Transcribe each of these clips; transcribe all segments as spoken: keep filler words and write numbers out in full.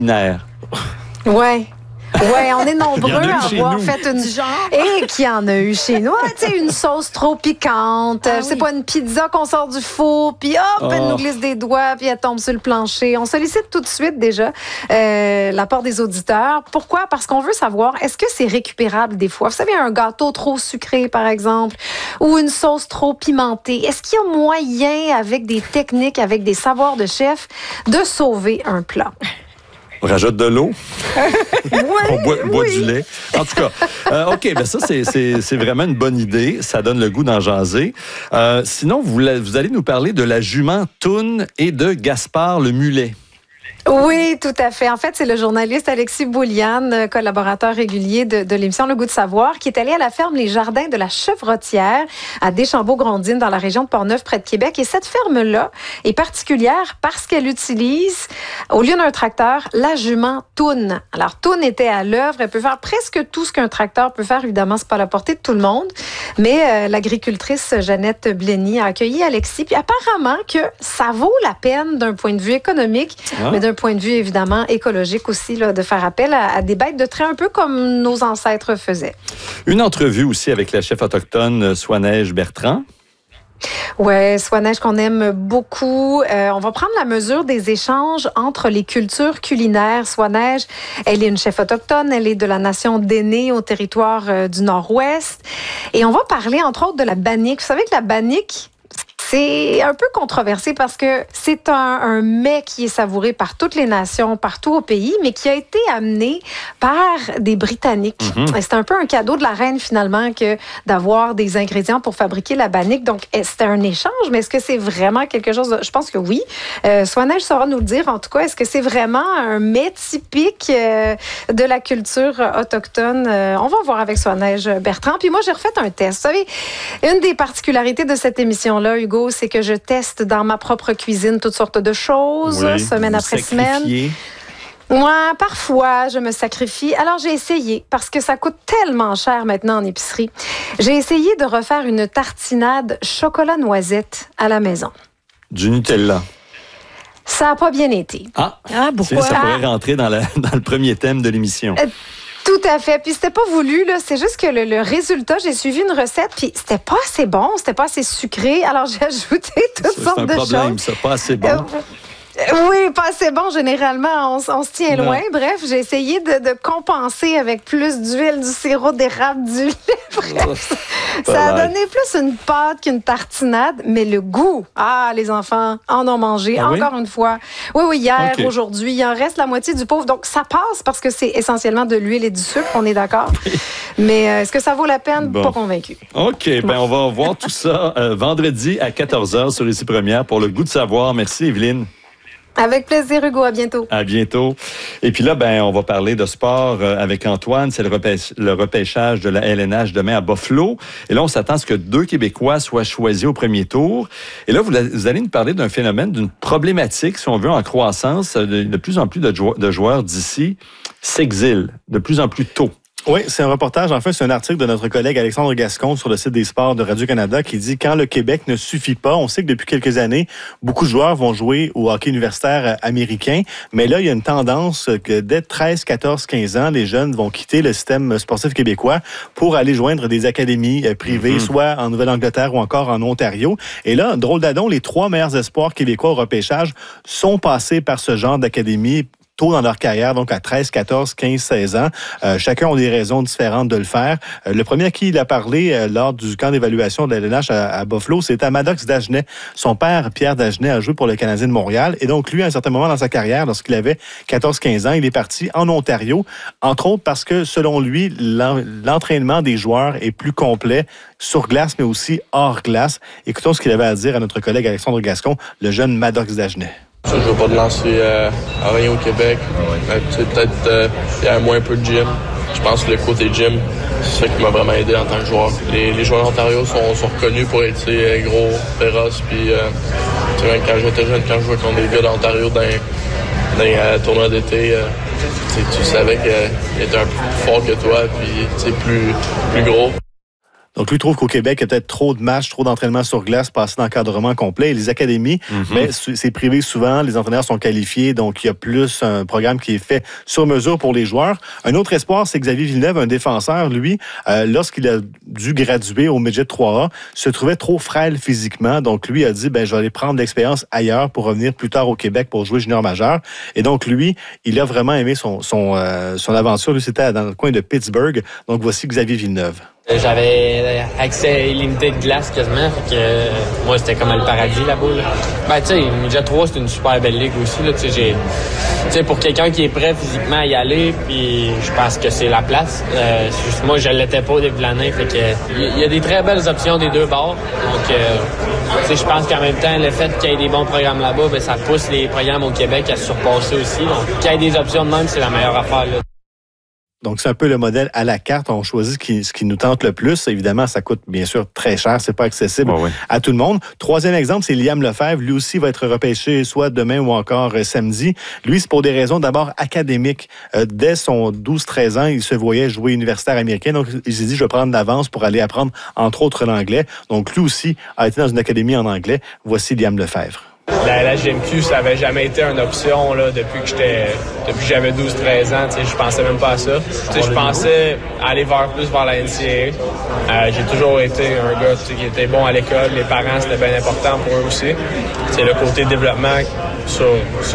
culinaire. Ouais. Oui, on est nombreux à avoir nous. fait une genre et qui en a eu chez nous. Tu sais, une sauce trop piquante. Ah, c'est oui. pas une pizza qu'on sort du four, puis hop, oh. elle nous glisse des doigts, puis elle tombe sur le plancher. On sollicite tout de suite déjà euh, l'apport des auditeurs. Pourquoi? Parce qu'on veut savoir, est-ce que c'est récupérable des fois? Vous savez, un gâteau trop sucré, par exemple, ou une sauce trop pimentée. Est-ce qu'il y a moyen, avec des techniques, avec des savoirs de chef, de sauver un plat? On rajoute de l'eau. Oui, on boit, boit oui. du lait. En tout cas, euh, OK, ben ça, c'est, c'est, c'est vraiment une bonne idée. Ça donne le goût d'en jaser. Euh, sinon, vous, vous allez nous parler de la jument Toune et de Gaspard le mulet. Oui, tout à fait. En fait, c'est le journaliste Alexis Bouliane, collaborateur régulier de, de l'émission Le Goût de savoir, qui est allé à la ferme Les Jardins de la Chevrotière à Deschambault-Grondines, dans la région de Portneuf, près de Québec. Et cette ferme-là est particulière parce qu'elle utilise, au lieu d'un tracteur, la jument Toune. Alors, Toune était à l'œuvre. Elle peut faire presque tout ce qu'un tracteur peut faire. Évidemment, c'est pas à la portée de tout le monde. Mais euh, l'agricultrice Jeannette Blény a accueilli Alexis. Puis apparemment que ça vaut la peine d'un point de vue économique, ah. mais d'un point de vue évidemment écologique aussi, là, de faire appel à, à des bêtes de trait un peu comme nos ancêtres faisaient. Une entrevue aussi avec la chef autochtone Swaneige Bertrand. Oui, Swaneige qu'on aime beaucoup. Euh, on va prendre la mesure des échanges entre les cultures culinaires. Swaneige, elle est une chef autochtone, elle est de la nation d'Aîné au territoire euh, du Nord-Ouest. Et on va parler entre autres de la bannique. Vous savez que la bannique, c'est un peu controversé parce que c'est un, un mets qui est savouré par toutes les nations, partout au pays, mais qui a été amené par des Britanniques. Mm-hmm. C'est un peu un cadeau de la reine, finalement, que d'avoir des ingrédients pour fabriquer la bannique. Donc, c'était un échange, mais est-ce que c'est vraiment quelque chose... De... Je pense que oui. Euh, Swaneige saura nous le dire, en tout cas. Est-ce que c'est vraiment un mets typique euh, de la culture autochtone? Euh, on va voir avec Swaneige Bertrand. Puis moi, j'ai refait un test. Vous savez, une des particularités de cette émission-là, Hugo, c'est que je teste dans ma propre cuisine toutes sortes de choses, oui, semaine après semaine. Moi, parfois, je me sacrifie. Alors, j'ai essayé, parce que ça coûte tellement cher maintenant en épicerie. J'ai essayé de refaire une tartinade chocolat-noisette à la maison. Du Nutella. Ça n'a pas bien été. Ah, ah pourquoi? Ça pourrait rentrer dans, la, dans le premier thème de l'émission. Euh, Tout à fait. Puis c'était pas voulu, là. C'est juste que le, le résultat, j'ai suivi une recette, puis c'était pas assez bon, c'était pas assez sucré. Alors j'ai ajouté toutes ça, sortes de choses. C'est un problème, ça, pas assez bon. Euh, Oui, pas assez bon. Généralement, on, on se tient loin. Non. Bref, j'ai essayé de, de compenser avec plus d'huile, du sirop d'érable, du lait. Bref, ça, ça a donné plus une pâte qu'une tartinade, mais le goût, ah, les enfants en ont mangé ah, encore oui? une fois. Oui, oui, hier, okay. aujourd'hui, il en reste la moitié du pauvre. Donc, ça passe parce que c'est essentiellement de l'huile et du sucre, on est d'accord. Mais euh, est-ce que ça vaut la peine? Bon. Pas convaincu. OK, bon. ben on va voir tout ça euh, vendredi à quatorze heures sur Ici Première pour le goût de savoir. Merci, Evelyne. Avec plaisir, Hugo. À bientôt. À bientôt. Et puis là, ben, on va parler de sport avec Antoine. C'est le, repêch- le repêchage de la L N H demain à Buffalo. Et là, on s'attend à ce que deux Québécois soient choisis au premier tour. Et là, vous, vous allez nous parler d'un phénomène, d'une problématique, si on veut, en croissance. De, de plus en plus de, jou- de joueurs d'ici s'exilent de plus en plus tôt. Oui, c'est un reportage, en fait, c'est un article de notre collègue Alexandre Gascon sur le site des sports de Radio-Canada qui dit « Quand le Québec ne suffit pas », on sait que depuis quelques années, beaucoup de joueurs vont jouer au hockey universitaire américain, mais là, il y a une tendance que dès treize, quatorze, quinze ans, les jeunes vont quitter le système sportif québécois pour aller joindre des académies privées, mm-hmm. soit en Nouvelle-Angleterre ou encore en Ontario. Et là, drôle d'adon, les trois meilleurs espoirs québécois au repêchage sont passés par ce genre d'académie tôt dans leur carrière, donc à treize, quatorze, quinze, seize ans. Euh, chacun a des raisons différentes de le faire. Euh, le premier à qui il a parlé euh, lors du camp d'évaluation de la L N H à, à Buffalo, c'était Maddox Dagenet. Son père, Pierre Dagenet, a joué pour le Canadien de Montréal. Et donc, lui, à un certain moment dans sa carrière, lorsqu'il avait quatorze, quinze ans, il est parti en Ontario, entre autres parce que, selon lui, l'en, l'entraînement des joueurs est plus complet sur glace, mais aussi hors glace. Écoutons ce qu'il avait à dire à notre collègue Alexandre Gascon, le jeune Maddox Dagenet. Je ne veux pas de lancer euh, à rien au Québec. Euh, peut-être euh, il y a moins un peu de gym. Je pense que le côté gym, c'est ça qui m'a vraiment aidé en tant que joueur. Les, les joueurs d'Ontario sont, sont reconnus pour être gros, féroces. Puis, euh, même quand j'étais jeune, quand je jouais contre des gars d'Ontario dans, dans les euh, tournois d'été, euh, tu savais qu'ils étaient un peu plus forts que toi, puis plus, plus gros. Donc, lui trouve qu'au Québec, il y a peut-être trop de matchs, trop d'entraînements sur glace passés d'encadrement complet. Et les académies, mm-hmm. mais c'est privé souvent, les entraîneurs sont qualifiés, donc il y a plus un programme qui est fait sur mesure pour les joueurs. Un autre espoir, c'est Xavier Villeneuve, un défenseur, lui, euh, lorsqu'il a dû graduer au Midget trois A, se trouvait trop frêle physiquement. Donc, lui a dit, ben, je vais aller prendre l'expérience ailleurs pour revenir plus tard au Québec pour jouer junior majeur. Et donc, lui, il a vraiment aimé son, son, euh, son aventure. Lui, c'était dans le coin de Pittsburgh. Donc, voici Xavier Villeneuve. J'avais accès illimité de glace quasiment, fait que euh, moi c'était comme le paradis là-bas. Là. Ben tu sais, Midget trois c'est une super belle ligue aussi là, tu sais j'ai tu sais pour quelqu'un qui est prêt physiquement à y aller, puis je pense que c'est la place. Euh, juste moi je l'étais pas au début de l'année, fait que il y, y a des très belles options des deux bords. Donc euh, tu sais je pense qu'en même temps le fait qu'il y ait des bons programmes là-bas, ben ça pousse les programmes au Québec à se surpasser aussi. Donc qu'il y ait des options de même, c'est la meilleure affaire là. Donc, c'est un peu le modèle à la carte. On choisit ce qui, ce qui nous tente le plus. Évidemment, ça coûte bien sûr très cher. C'est pas accessible oh oui. à tout le monde. Troisième exemple, c'est Liam Lefebvre. Lui aussi va être repêché soit demain ou encore euh, samedi. Lui, c'est pour des raisons d'abord académiques. Euh, dès son douze treize ans, il se voyait jouer universitaire américain. Donc, il s'est dit, je vais prendre d'avance pour aller apprendre, entre autres, l'anglais. Donc, lui aussi a été dans une académie en anglais. Voici Liam Lefebvre. La, la G M Q, ça n'avait jamais été une option là, depuis que j'étais depuis que j'avais douze treize ans. Je pensais même pas à ça. Je pensais aller vers plus vers la N C A A. Euh, j'ai toujours été un gars qui était bon à l'école. Les parents, c'était bien important pour eux aussi. C'est le côté développement sur, sur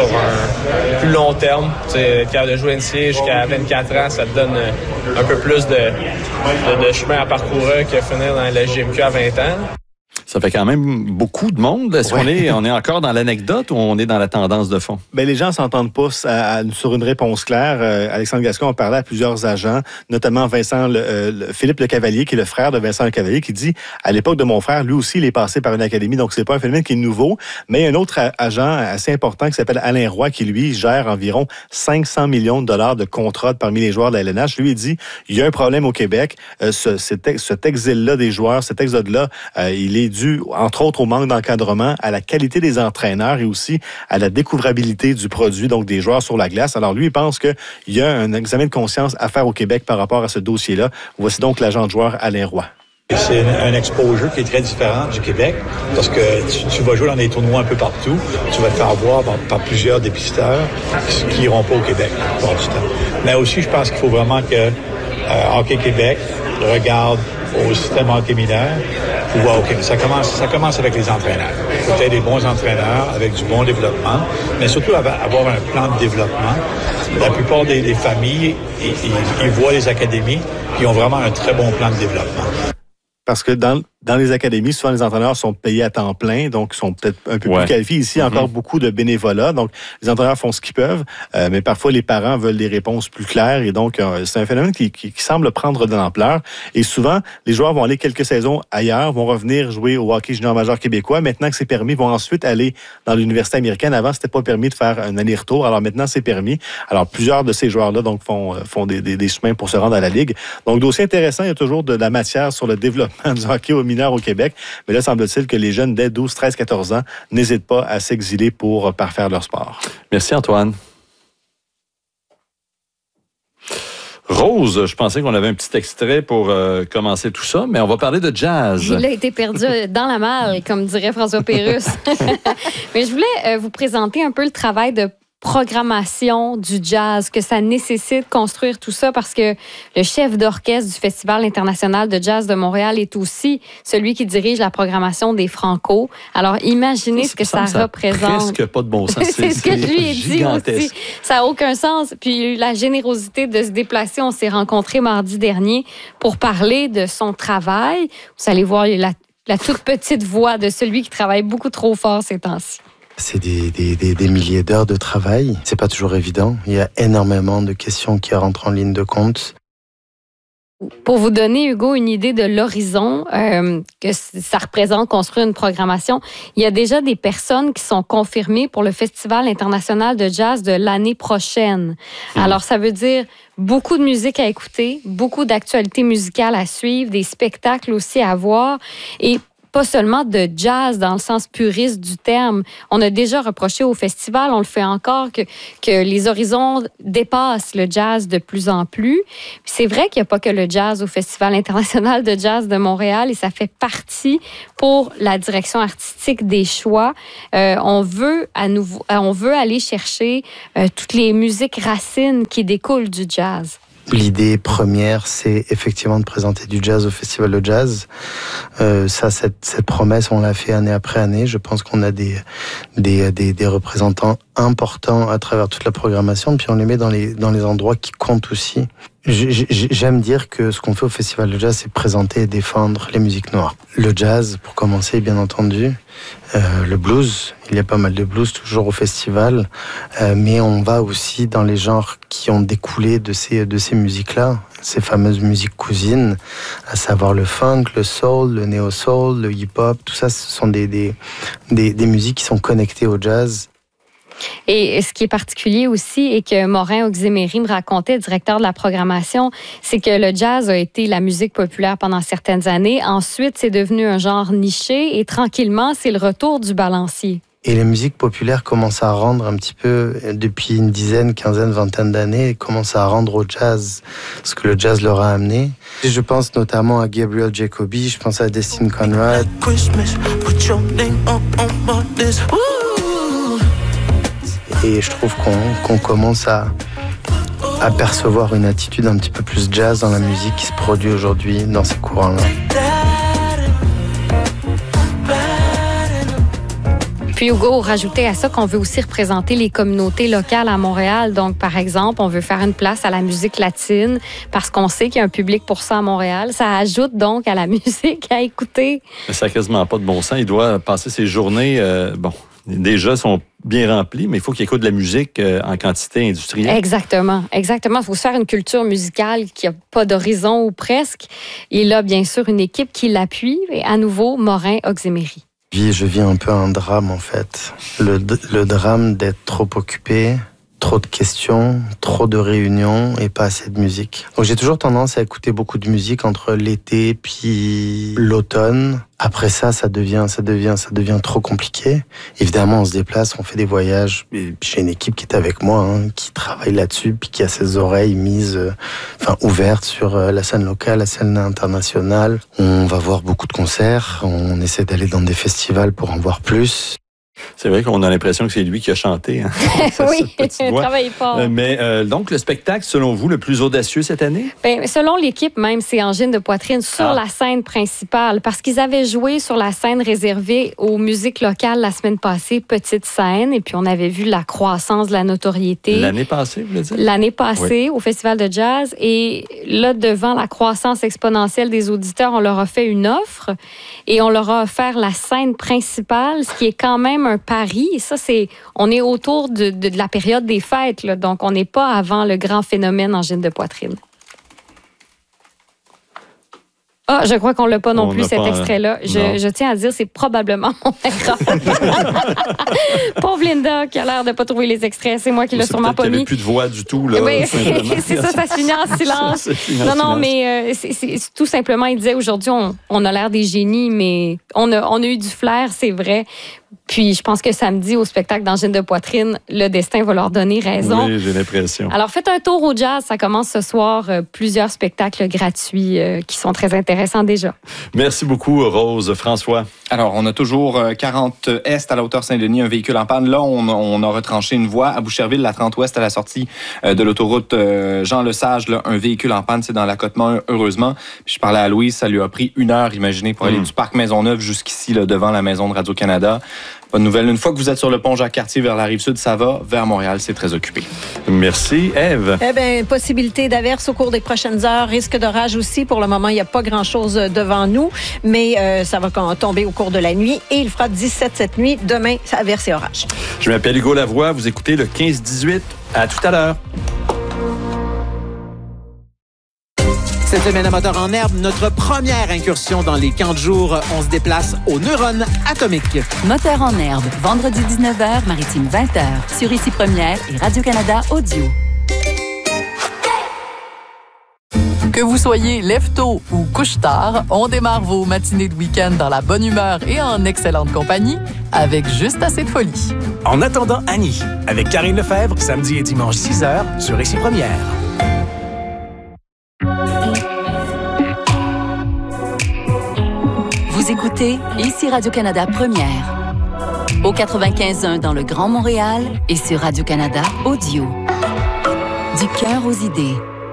un plus long terme. Être capable de jouer N C A A jusqu'à vingt-quatre ans, ça te donne un peu plus de, de, de chemin à parcourir que finir dans la G M Q à vingt ans. Ça fait quand même beaucoup de monde. Est-ce ouais. qu'on est, on est encore dans l'anecdote ou on est dans la tendance de fond? Bien, les gens ne s'entendent pas à, à, sur une réponse claire. Euh, Alexandre Gascon a parlé à plusieurs agents, notamment Vincent le, euh, le, Philippe Lecavalier, qui est le frère de Vincent Lecavalier, qui dit, à l'époque de mon frère, lui aussi, il est passé par une académie, donc c'est pas un phénomène qui est nouveau. Mais il y a un autre agent assez important qui s'appelle Alain Roy, qui lui gère environ cinq cents millions de dollars de contrats parmi les joueurs de la L N H. Lui, il dit, il y a un problème au Québec. Euh, ce, cet, cet exil-là des joueurs, cet exode-là, euh, il est dû, entre autres, au manque d'encadrement, à la qualité des entraîneurs et aussi à la découvrabilité du produit, donc des joueurs sur la glace. Alors, lui, il pense qu'il y a un examen de conscience à faire au Québec par rapport à ce dossier-là. Voici donc l'agent de joueur Alain Roy. C'est un exposure qui est très différent du Québec parce que tu, tu vas jouer dans des tournois un peu partout. Tu vas te faire voir par, par plusieurs dépisteurs qui n'iront pas au Québec pour du temps. Mais aussi, je pense qu'il faut vraiment que euh, Hockey Québec regarde au système hockey mineur pour voir, OK, ça commence, ça commence avec les entraîneurs. Il faut être des bons entraîneurs avec du bon développement, mais surtout avoir un plan de développement. La plupart des, des familles, ils, ils, ils voient les académies, puis ils ont vraiment un très bon plan de développement. Parce que dans, dans les académies, souvent les entraîneurs sont payés à temps plein, donc ils sont peut-être un peu ouais. plus qualifiés. Ici, il y a mm-hmm. encore beaucoup de bénévolat, donc les entraîneurs font ce qu'ils peuvent, euh, mais parfois les parents veulent des réponses plus claires, et donc euh, c'est un phénomène qui, qui, qui semble prendre de l'ampleur. Et souvent, les joueurs vont aller quelques saisons ailleurs, vont revenir jouer au hockey junior majeur québécois. Maintenant que c'est permis, vont ensuite aller dans l'université américaine. Avant, c'était pas permis de faire un aller-retour, alors maintenant c'est permis. Alors plusieurs de ces joueurs-là donc font, font des, des, des chemins pour se rendre à la Ligue. Donc dossier intéressant, il y a toujours de la matière sur le développement du hockey aux mineurs au Québec. Mais là, semble-t-il que les jeunes dès douze, treize, quatorze ans n'hésitent pas à s'exiler pour parfaire leur sport. Merci, Antoine. Rose, je pensais qu'on avait un petit extrait pour euh, commencer tout ça, mais on va parler de jazz. Il a été perdu dans la malle, comme dirait François Pérusse. Mais je voulais euh, vous présenter un peu le travail de programmation du jazz, que ça nécessite construire tout ça, parce que le chef d'orchestre du Festival international de jazz de Montréal est aussi celui qui dirige la programmation des Franco. Alors, imaginez ça, ce que ça, ça représente. Presque pas de bon sens. C'est ce que je lui ai dit aussi. Ça n'a aucun sens. Puis, il y a eu la générosité de se déplacer. On s'est rencontrés mardi dernier pour parler de son travail. Vous allez voir la, la toute petite voix de celui qui travaille beaucoup trop fort ces temps-ci. C'est des, des, des, des milliers d'heures de travail. C'est pas toujours évident. Il y a énormément de questions qui rentrent en ligne de compte. Pour vous donner, Hugo, une idée de l'horizon euh, que ça représente construire une programmation, il y a déjà des personnes qui sont confirmées pour le Festival international de jazz de l'année prochaine. Mmh. Alors, ça veut dire beaucoup de musique à écouter, beaucoup d'actualités musicales à suivre, des spectacles aussi à voir. Et pas seulement de jazz dans le sens puriste du terme. On a déjà reproché au festival, on le fait encore, que, que les horizons dépassent le jazz de plus en plus. Puis c'est vrai qu'il n'y a pas que le jazz au Festival international de jazz de Montréal et ça fait partie pour la direction artistique des choix. Euh, on veut à nouveau, on veut aller chercher euh, toutes les musiques racines qui découlent du jazz. L'idée première, c'est effectivement de présenter du jazz au Festival de Jazz. Euh, ça, cette, cette promesse, on l'a fait année après année. Je pense qu'on a des, des, des, des représentants importants à travers toute la programmation, puis on les met dans les, dans les endroits qui comptent aussi. J'aime dire que ce qu'on fait au Festival de Jazz, c'est présenter et défendre les musiques noires. Le jazz, pour commencer, bien entendu. Euh, le blues, il y a pas mal de blues toujours au festival. Euh, mais on va aussi dans les genres qui ont découlé de ces, de ces musiques-là, ces fameuses musiques cousines, à savoir le funk, le soul, le néo-soul, le hip-hop. Tout ça, ce sont des, des, des, des musiques qui sont connectées au jazz. Et ce qui est particulier aussi, et que Morin Auxemery me racontait, directeur de la programmation, c'est que le jazz a été la musique populaire pendant certaines années. Ensuite, c'est devenu un genre niché et tranquillement, c'est le retour du balancier. Et les musiques populaires commencent à rendre un petit peu, depuis une dizaine, quinzaine, vingtaine d'années, commencent à rendre au jazz ce que le jazz leur a amené. Et je pense notamment à Gabriel Jacoby, je pense à Destin Conrad. Et je trouve qu'on qu'on commence à, à percevoir une attitude un petit peu plus jazz dans la musique qui se produit aujourd'hui dans ces courants-là. Puis Hugo, rajouter à ça qu'on veut aussi représenter les communautés locales à Montréal. Donc, par exemple, on veut faire une place à la musique latine parce qu'on sait qu'il y a un public pour ça à Montréal. Ça ajoute donc à la musique à écouter. Ça n'a quasiment pas de bon sens. Il doit passer ses journées... Euh, bon, déjà sont bien remplies, mais il faut qu'il écoute de la musique euh, en quantité industrielle. Exactement, exactement. Il faut se faire une culture musicale qui n'a pas d'horizon ou presque. Il a bien sûr une équipe qui l'appuie. Et à nouveau, Morin Auxemery. Je vis un peu un drame, en fait. Le, le drame d'être trop occupé, trop de questions, trop de réunions et pas assez de musique. Donc j'ai toujours tendance à écouter beaucoup de musique entre l'été puis l'automne. Après ça, ça devient, ça devient, ça devient trop compliqué. Évidemment, on se déplace, on fait des voyages. Et puis j'ai une équipe qui est avec moi, hein, qui travaille là-dessus, puis qui a ses oreilles mises, euh, enfin ouvertes sur euh, la scène locale, la scène internationale. On va voir beaucoup de concerts. On essaie d'aller dans des festivals pour en voir plus. C'est vrai qu'on a l'impression que c'est lui qui a chanté. Hein? Oui, il travaille fort. Euh, mais euh, donc, le spectacle, selon vous, le plus audacieux cette année? Bien, selon l'équipe même, c'est Angine de Poitrine sur ah. la scène principale, parce qu'ils avaient joué sur la scène réservée aux musiques locales la semaine passée, Petite Scène, et puis on avait vu la croissance de la notoriété. L'année passée, vous voulez dire? L'année passée, oui. au Festival de Jazz. Et là, devant la croissance exponentielle des auditeurs, on leur a fait une offre et on leur a offert la scène principale, ce qui est quand même un pari. Et ça, c'est, on est autour de, de, de la période des fêtes, là, donc on n'est pas avant le grand phénomène Angine de Poitrine. Ah, je crois qu'on l'a pas non on plus, cet pas, extrait-là. Je, je tiens à dire, c'est probablement mon écran. Pauvre Linda, qui a l'air de pas trouver les extraits. C'est moi qui l'ai sûrement pas mis. Il n'y avait plus de voix du tout, là. Oui, c'est ça, ça se finit en silence. Non, non, mais euh, c'est, c'est, c'est, tout simplement, il disait, aujourd'hui, on, on a l'air des génies, mais on a, on a eu du flair, c'est vrai. Puis, je pense que samedi, au spectacle d'Angine de Poitrine, le destin va leur donner raison. Oui, j'ai l'impression. Alors, faites un tour au jazz. Ça commence ce soir. Euh, plusieurs spectacles gratuits euh, qui sont très intéressants déjà. Merci beaucoup, Rose. François? Alors, on a toujours quarante Est à la hauteur Saint-Denis, un véhicule en panne. Là, on, on a retranché une voie. À Boucherville, la trente Ouest, à la sortie de l'autoroute Jean-Lesage, là, un véhicule en panne. C'est dans l'accotement, heureusement. Puis je parlais à Louise, ça lui a pris une heure, imaginez, pour aller mmh. du parc Maisonneuve jusqu'ici, là, devant la maison de Radio-Canada. Bonne nouvelle, une fois que vous êtes sur le pont Jacques-Cartier vers la Rive-Sud, ça va. Vers Montréal, c'est très occupé. Merci. Ève? Eh bien, possibilité d'averse au cours des prochaines heures. Risque d'orage aussi. Pour le moment, il n'y a pas grand-chose devant nous, mais euh, ça va tomber au cours de la nuit et il fera dix-sept cette nuit. Demain, averse et orage. Je m'appelle Hugo Lavoie. Vous écoutez le quinze dix-huit. À tout à l'heure. Cette semaine à Moteur en herbe, notre première incursion dans les camps de jour. On se déplace aux neurones atomiques. Moteur en herbe, vendredi dix-neuf heures, maritime vingt heures, sur Ici Première et Radio-Canada Audio. Que vous soyez lève-tôt ou couche-tard, on démarre vos matinées de week-end dans la bonne humeur et en excellente compagnie avec juste assez de folie. En attendant Annie, avec Karine Lefebvre, samedi et dimanche six heures sur Récit Première. Vous écoutez ici Radio-Canada Première. Au quatre-vingt-quinze point un dans le Grand Montréal et sur Radio-Canada Audio. Du cœur aux idées.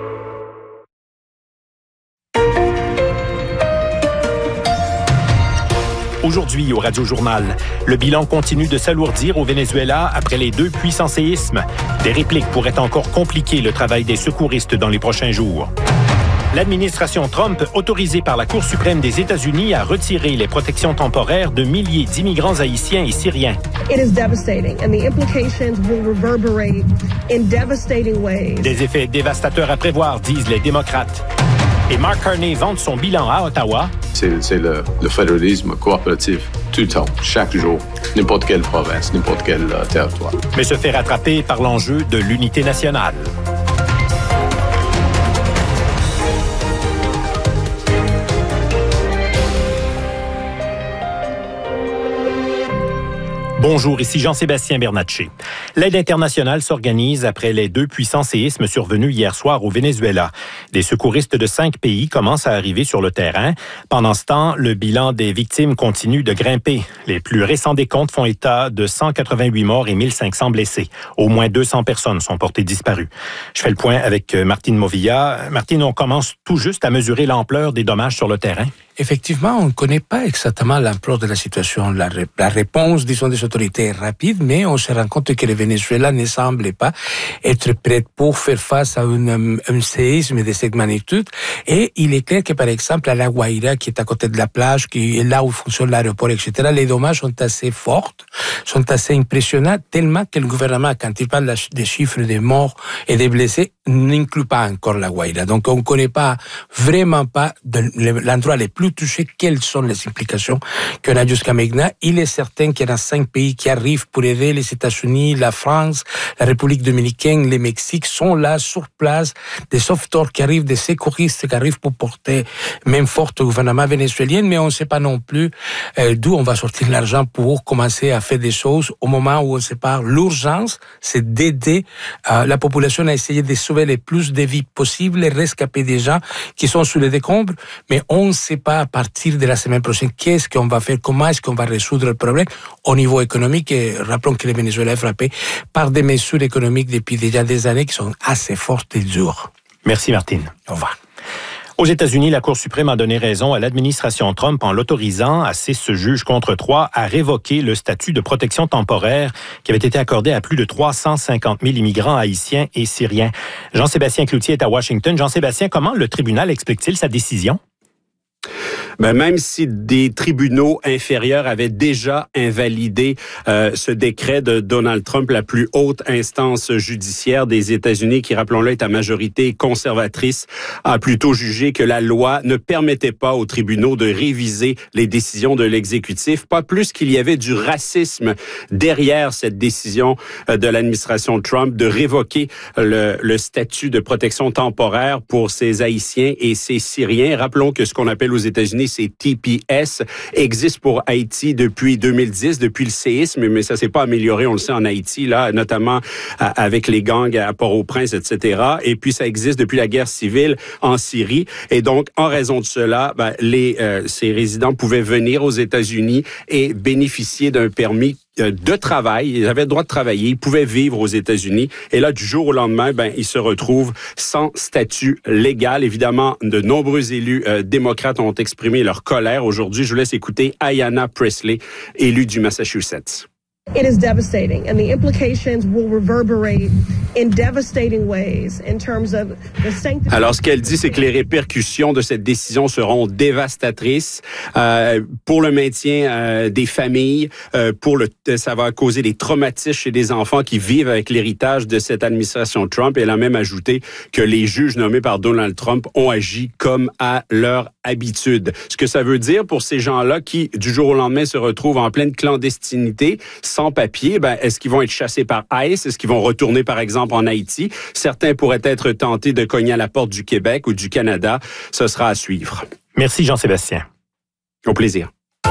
Aujourd'hui, au Radio-Journal, le bilan continue de s'alourdir au Venezuela après les deux puissants séismes. Des répliques pourraient encore compliquer le travail des secouristes dans les prochains jours. L'administration Trump, autorisée par la Cour suprême des États-Unis à retirer les protections temporaires de milliers d'immigrants haïtiens et syriens. It is devastating and the implications will reverberate in devastating ways. Des effets dévastateurs à prévoir, disent les démocrates. Et Mark Carney vante son bilan à Ottawa. C'est, c'est le, le fédéralisme coopératif tout le temps, chaque jour, n'importe quelle province, n'importe quel euh, territoire. Mais se fait rattraper par l'enjeu de l'unité nationale. Bonjour, ici Jean-Sébastien Bernatchez. L'aide internationale s'organise après les deux puissants séismes survenus hier soir au Venezuela. Des secouristes de cinq pays commencent à arriver sur le terrain. Pendant ce temps, le bilan des victimes continue de grimper. Les plus récents décomptes font état de cent quatre-vingt-huit morts et mille cinq cents blessés. Au moins deux cents personnes sont portées disparues. Je fais le point avec Martine Movilla. Martine, on commence tout juste à mesurer l'ampleur des dommages sur le terrain. Effectivement, on ne connaît pas exactement l'ampleur de la situation. La, la réponse, disons, des autorités est rapide, mais on se rend compte que le Venezuela ne semble pas être prêt pour faire face à une, un séisme de cette magnitude. Et il est clair que, par exemple, à La Guaira, qui est à côté de la plage, qui est là où fonctionne l'aéroport, et cetera, les dommages sont assez forts, sont assez impressionnants, tellement que le gouvernement, quand il parle des chiffres des morts et des blessés, n'inclut pas encore La Guaira. Donc, on ne connaît pas, vraiment pas, de l'endroit le plus touché, quelles sont les implications qu'on a jusqu'à maintenant. Il est certain qu'il y en a cinq pays qui arrivent pour aider. Les États-Unis, la France, la République dominicaine, le Mexique sont là sur place. Des sauveteurs qui arrivent, des secouristes qui arrivent pour porter main forte au gouvernement vénézuélien, mais on ne sait pas non plus euh, d'où on va sortir l'argent pour commencer à faire des choses au moment où on se parle. L'urgence, c'est d'aider euh, la population à essayer de sauver le plus de vies possibles, les rescapés des gens qui sont sous les décombres, mais on ne sait pas à partir de la semaine prochaine qu'est-ce qu'on va faire, comment est-ce qu'on va résoudre le problème au niveau économique. Et rappelons que le Venezuela est frappé par des mesures économiques depuis déjà des années qui sont assez fortes et dures. Merci Martine. Au revoir. Aux États-Unis, la Cour suprême a donné raison à l'administration Trump en l'autorisant à six juges contre trois à révoquer le statut de protection temporaire qui avait été accordé à plus de trois cent cinquante mille immigrants haïtiens et syriens. Jean-Sébastien Cloutier est à Washington. Jean-Sébastien, comment le tribunal explique-t-il sa décision? Ben, même si des tribunaux inférieurs avaient déjà invalidé euh, ce décret de Donald Trump, la plus haute instance judiciaire des États-Unis, qui, rappelons-le, est à majorité conservatrice, a plutôt jugé que la loi ne permettait pas aux tribunaux de réviser les décisions de l'exécutif, pas plus qu'il y avait du racisme derrière cette décision de l'administration Trump de révoquer le, le statut de protection temporaire pour ces Haïtiens et ces Syriens. Rappelons que ce qu'on appelle aux États-Unis, c'est T P S, existe pour Haïti depuis deux mille dix, depuis le séisme, mais ça s'est pas amélioré, on le sait, en Haïti, là, notamment avec les gangs à Port-au-Prince, et cetera. Et puis, ça existe depuis la guerre civile en Syrie. Et donc, en raison de cela, ben, les, euh, ces résidents pouvaient venir aux États-Unis et bénéficier d'un permis de travail. Ils avaient le droit de travailler. Ils pouvaient vivre aux États-Unis. Et là, du jour au lendemain, ben, ils se retrouvent sans statut légal. Évidemment, de nombreux élus euh, démocrates ont exprimé leur colère. Aujourd'hui, je vous laisse écouter Ayanna Pressley, élue du Massachusetts. It is devastating, and the implications will reverberate in devastating ways in terms of the sanctity. Alors, ce qu'elle dit, c'est que les répercussions de cette décision seront dévastatrices euh, pour le maintien euh, des familles, euh, pour le, ça va causer des traumatismes chez des enfants qui vivent avec l'héritage de cette administration Trump. Elle a même ajouté que les juges nommés par Donald Trump ont agi comme à leur habitude. Ce que ça veut dire pour ces gens-là qui, du jour au lendemain, se retrouvent en pleine clandestinité, sans-papiers, ben, est-ce qu'ils vont être chassés par ICE? Est-ce qu'ils vont retourner, par exemple, en Haïti? Certains pourraient être tentés de cogner à la porte du Québec ou du Canada. Ce sera à suivre. Merci, Jean-Sébastien. Au plaisir.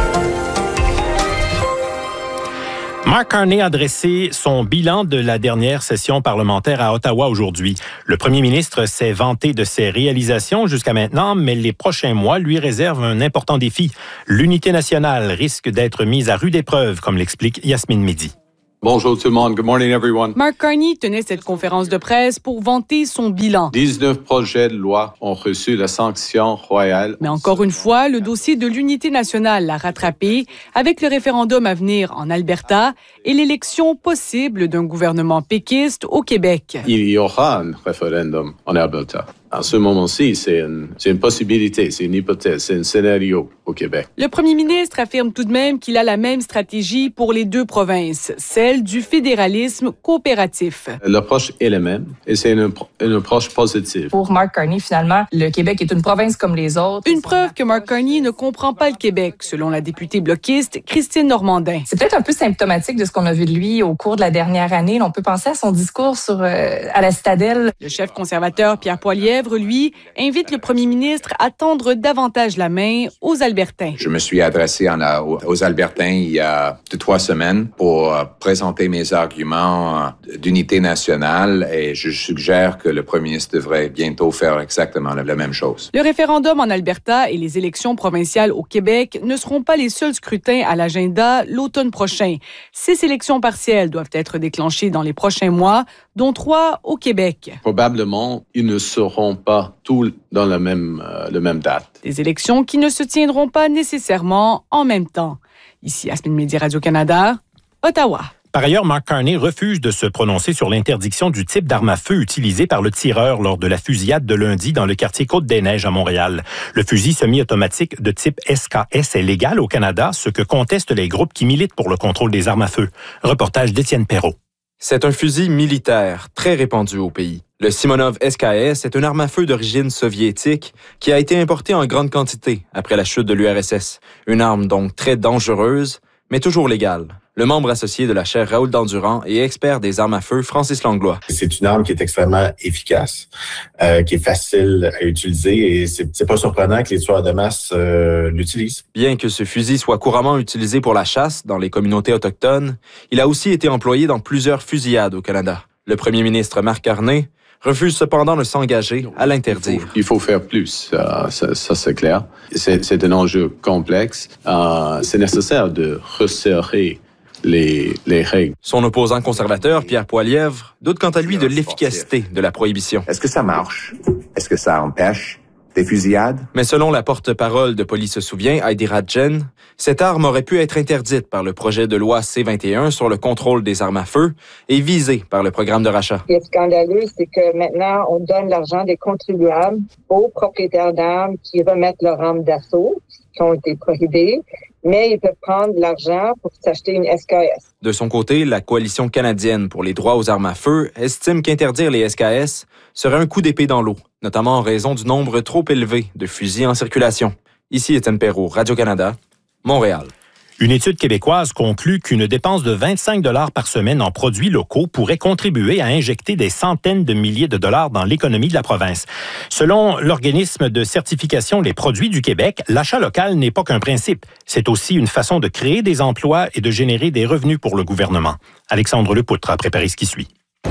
Mark Carney a dressé son bilan de la dernière session parlementaire à Ottawa aujourd'hui. Le premier ministre s'est vanté de ses réalisations jusqu'à maintenant, mais les prochains mois lui réservent un important défi. L'unité nationale risque d'être mise à rude épreuve, comme l'explique Yasmine Mehdi. Bonjour tout le monde. Good morning, everyone. Mark Carney tenait cette conférence de presse pour vanter son bilan. dix-neuf projets de loi ont reçu la sanction royale. Mais encore une fois, le dossier de l'unité nationale l'a rattrapé avec le référendum à venir en Alberta et l'élection possible d'un gouvernement péquiste au Québec. Il y aura un référendum en Alberta. À ce moment-ci, c'est une, c'est une possibilité, c'est une hypothèse, c'est un scénario au Québec. Le premier ministre affirme tout de même qu'il a la même stratégie pour les deux provinces, celle du fédéralisme coopératif. L'approche est la même et c'est une, une approche positive. Pour Mark Carney, finalement, le Québec est une province comme les autres. Une preuve que Mark Carney ne comprend pas le Québec, selon la députée bloquiste Christine Normandin. C'est peut-être un peu symptomatique de ce qu'on a vu de lui au cours de la dernière année. On peut penser à son discours sur, euh, à la Citadelle. Le chef conservateur Pierre Poilievre, lui, invite le premier ministre à tendre davantage la main aux Albertains. Je me suis adressé en, aux Albertains il y a deux, trois semaines pour présenter mes arguments d'unité nationale et je suggère que le premier ministre devrait bientôt faire exactement la même chose. Le référendum en Alberta et les élections provinciales au Québec ne seront pas les seuls scrutins à l'agenda l'automne prochain. Six élections partielles doivent être déclenchées dans les prochains mois, dont trois au Québec. Probablement, ils ne seront pas tous dans la même, euh, la même date. Des élections qui ne se tiendront pas nécessairement en même temps. Ici, Yasmine Mehdi, Radio-Canada, Ottawa. Par ailleurs, Mark Carney refuse de se prononcer sur l'interdiction du type d'arme à feu utilisé par le tireur lors de la fusillade de lundi dans le quartier Côte-des-Neiges à Montréal. Le fusil semi-automatique de type S K S est légal au Canada, ce que contestent les groupes qui militent pour le contrôle des armes à feu. Reportage d'Étienne Perrault. C'est un fusil militaire très répandu au pays. Le Simonov S K S est une arme à feu d'origine soviétique qui a été importée en grande quantité après la chute de l'U R S S. Une arme donc très dangereuse, mais toujours légale. Le membre associé de la chaire Raoul Dandurand et expert des armes à feu, Francis Langlois. C'est une arme qui est extrêmement efficace, euh, qui est facile à utiliser et c'est, c'est pas surprenant que les tueurs de masse euh, l'utilisent. Bien que ce fusil soit couramment utilisé pour la chasse dans les communautés autochtones, il a aussi été employé dans plusieurs fusillades au Canada. Le premier ministre Mark Carney refuse cependant de s'engager à l'interdire. Il faut, il faut faire plus, euh, ça, ça c'est clair. C'est, c'est un enjeu complexe. Euh, c'est nécessaire de resserrer Les, les règles. Son opposant conservateur, Pierre Poilievre, doute quant à lui de l'efficacité de la prohibition. Est-ce que ça marche? Est-ce que ça empêche des fusillades? Mais selon la porte-parole de Police se souvient, Heidi Radjen, cette arme aurait pu être interdite par le projet de loi C vingt et un sur le contrôle des armes à feu et visée par le programme de rachat. Ce qui est scandaleux, c'est que maintenant, on donne l'argent des contribuables aux propriétaires d'armes qui remettent leurs armes d'assaut, qui ont été prohibées, mais ils peuvent prendre de l'argent pour s'acheter une S K S. De son côté, la Coalition canadienne pour les droits aux armes à feu estime qu'interdire les S K S serait un coup d'épée dans l'eau, notamment en raison du nombre trop élevé de fusils en circulation. Ici Étienne Perrault, Radio-Canada, Montréal. Une étude québécoise conclut qu'une dépense de vingt-cinq dollars par semaine en produits locaux pourrait contribuer à injecter des centaines de milliers de dollars dans l'économie de la province. Selon l'organisme de certification Les Produits du Québec, l'achat local n'est pas qu'un principe. C'est aussi une façon de créer des emplois et de générer des revenus pour le gouvernement. Alexandre Lepoutre a préparé ce qui suit.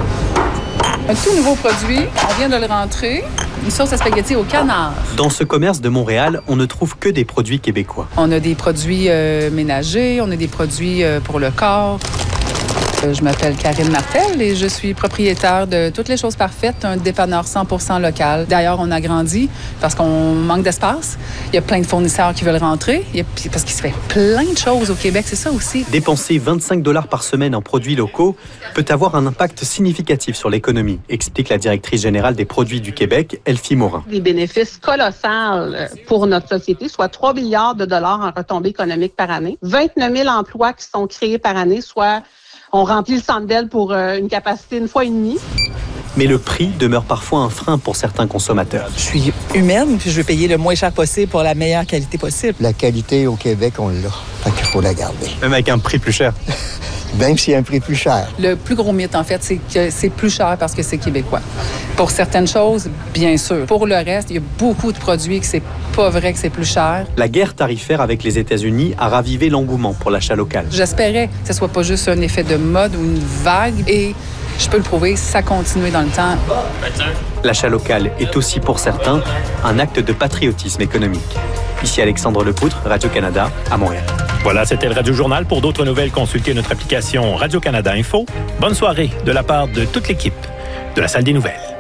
Un tout nouveau produit, on vient de le rentrer, une sauce à spaghetti au canard. Dans ce commerce de Montréal, on ne trouve que des produits québécois. On a des produits euh, ménagers, on a des produits euh, pour le corps. Euh, je m'appelle Karine Martel et je suis propriétaire de Toutes les choses parfaites, un dépanneur cent pour cent local. D'ailleurs, on a grandi parce qu'on manque d'espace. Il y a plein de fournisseurs qui veulent rentrer il y a, parce qu'il se fait plein de choses au Québec, c'est ça aussi. Dépenser vingt-cinq dollars par semaine en produits locaux peut avoir un impact significatif sur l'économie, explique la directrice générale des Produits du Québec, Elfie Morin. Des bénéfices colossaux pour notre société, soit trois milliards de dollars en retombées économiques par année, vingt-neuf mille emplois qui sont créés par année, soit on remplit le Centre Bell pour euh, une capacité une fois et demie. Mais le prix demeure parfois un frein pour certains consommateurs. Je suis humaine, puis je veux payer le moins cher possible pour la meilleure qualité possible. La qualité au Québec, on l'a. Fait qu'il faut la garder. Même avec un prix plus cher. même s'il y a un prix plus cher. Le plus gros mythe, en fait, c'est que c'est plus cher parce que c'est québécois. Pour certaines choses, bien sûr. Pour le reste, il y a beaucoup de produits que c'est pas vrai que c'est plus cher. La guerre tarifaire avec les États-Unis a ravivé l'engouement pour l'achat local. J'espérais que ce soit pas juste un effet de mode ou une vague et je peux le prouver, ça a continué dans le temps. L'achat local est aussi pour certains un acte de patriotisme économique. Ici Alexandre Lepoutre, Radio-Canada, à Montréal. Voilà, c'était le Radio Journal. Pour d'autres nouvelles, consultez notre application Radio-Canada Info. Bonne soirée de la part de toute l'équipe de la Salle des Nouvelles.